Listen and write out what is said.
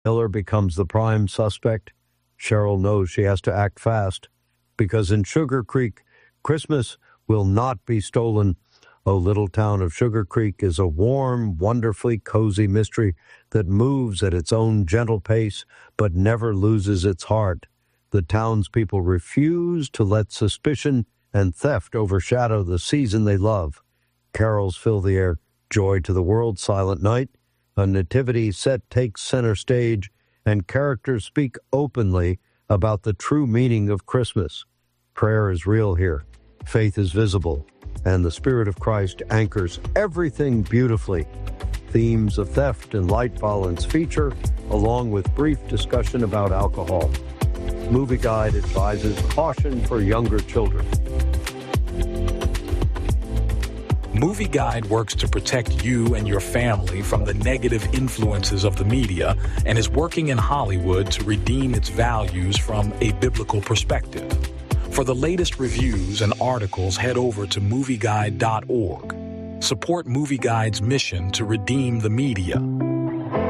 Miller becomes the prime suspect. Cheryl knows she has to act fast, because in Sugar Creek, Christmas will not be stolen. O Little Town of Sugar Creek is a warm, wonderfully cozy mystery that moves at its own gentle pace but never loses its heart. The townspeople refuse to let suspicion and theft overshadow the season they love. Carols fill the air. Joy to the World, Silent Night. A nativity set takes center stage, and characters speak openly about the true meaning of Christmas. Prayer is real here. Faith is visible, and the Spirit of Christ anchors everything beautifully. Themes of theft and light violence feature, along with brief discussion about alcohol. Movie Guide advises caution for younger children. Movie Guide works to protect you and your family from the negative influences of the media and is working in Hollywood to redeem its values from a biblical perspective. For the latest reviews and articles, head over to movieguide.org. Support Movie Guide's mission to redeem the media.